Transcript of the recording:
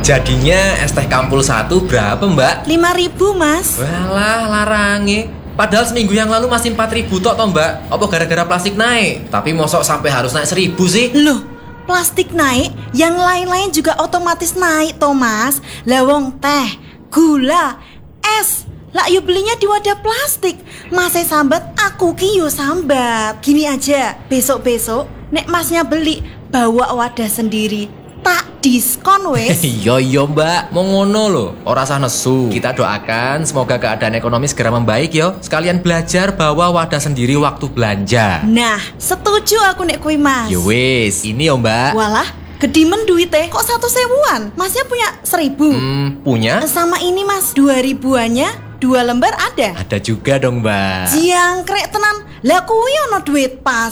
Jadinya es teh Kampul 1 berapa mbak? 5.000 mas. Walah larangi. Padahal seminggu yang lalu masih 4.000 tok toh mbak. Apa gara-gara plastik naik? Tapi mosok sampai harus naik 1.000 sih? Loh, plastik naik, yang lain-lain juga otomatis naik toh mas. Lawong teh, gula, es, lah yuk belinya di wadah plastik. Masnya sambat, aku ki yo sambat. Gini aja, besok-besok nek masnya beli, bawa wadah sendiri, tak diskon wes. Iya mbak, mau ngono loh. Ora sah nesu. Kita doakan semoga keadaan ekonomi segera membaik yo. Sekalian belajar bawa wadah sendiri waktu belanja. Nah, setuju aku nek kui mas. Yo wis, ini yo mbak. Walah, gedimen duitnya kok 1.000-an. Masnya punya 1.000. Punya? Sama ini mas, 2.000-annya 2 lembar ada. Ada juga dong mbak. Jangkrik tenan. Lah kuwi ono duit pas.